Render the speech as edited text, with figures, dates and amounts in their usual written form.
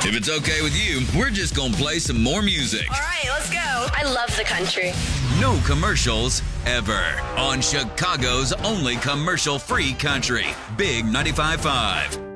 If it's okay with you, we're just gonna play some more music. All right, let's go. I love the country. No commercials ever on Chicago's only commercial-free country, Big 95.5.